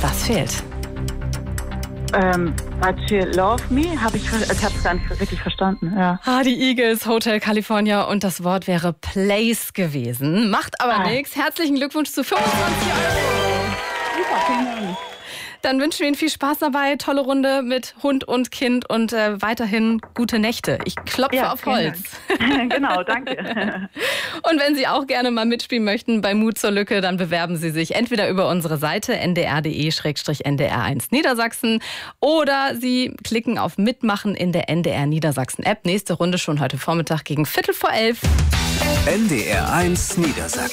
Was fehlt? Love Me, ich habe es gar nicht wirklich verstanden. Ja. Die Eagles, Hotel California und das Wort wäre Place gewesen. Macht aber nichts. Herzlichen Glückwunsch zu 25 €. Super, vielen Dank. Dann wünschen wir Ihnen viel Spaß dabei. Tolle Runde mit Hund und Kind und weiterhin gute Nächte. Ich klopfe auf Holz. Genau, danke. Und wenn Sie auch gerne mal mitspielen möchten bei Mut zur Lücke, dann bewerben Sie sich entweder über unsere Seite ndr.de/ndr1 Niedersachsen oder Sie klicken auf Mitmachen in der NDR Niedersachsen App. Nächste Runde schon heute Vormittag gegen 11:15. NDR1 Niedersachsen.